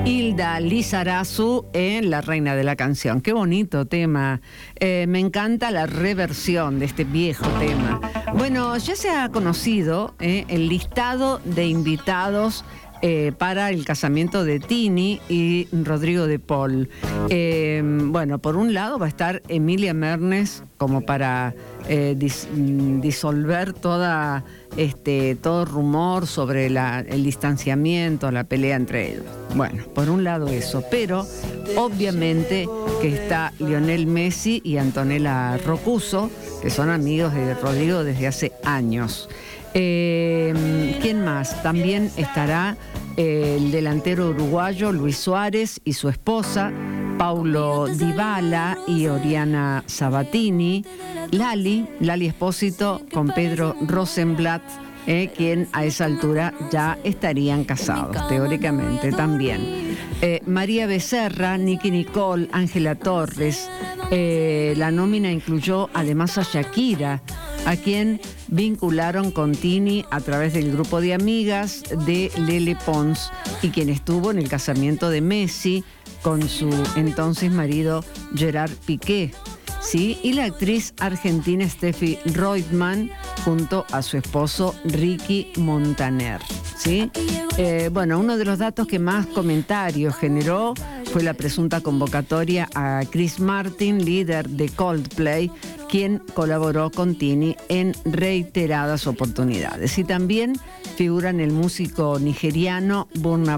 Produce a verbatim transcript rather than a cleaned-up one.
Hilda Lizarazu en La Reina de la Canción. Qué bonito tema. Eh, me encanta la reversión de este viejo tema. Bueno, ya se ha conocido eh, el listado de invitados Eh, para el casamiento de Tini y Rodrigo de Paul. Eh, bueno, por un lado va a estar Emilia Mernes como para eh, dis, disolver toda, este, todo rumor sobre la, el distanciamiento, la pelea entre ellos. Bueno, por un lado eso, pero obviamente que está Lionel Messi y Antonella Rocuso, que son amigos de Rodrigo desde hace años. Eh, ¿Quién más? También estará eh, el delantero uruguayo Luis Suárez y su esposa, Paulo Dybala y Oriana Sabatini, Lali, Lali Espósito con Pedro Rosenblatt, eh, quien a esa altura ya estarían casados, teóricamente también. Eh, María Becerra, Nicky Nicole, Ángela Torres. Eh, la nómina incluyó además a Shakira, a quien vincularon con Tini a través del grupo de amigas de Lele Pons y quien estuvo en el casamiento de Messi con su entonces marido Gerard Piqué, ¿sí? Y la actriz argentina Steffi Reutemann junto a su esposo Ricky Montaner, ¿sí? Eh, bueno, uno de los datos que más comentarios generó fue la presunta convocatoria a Chris Martin, líder de Coldplay, quien colaboró con Tini en reiteradas oportunidades. Y también figuran el músico nigeriano Burna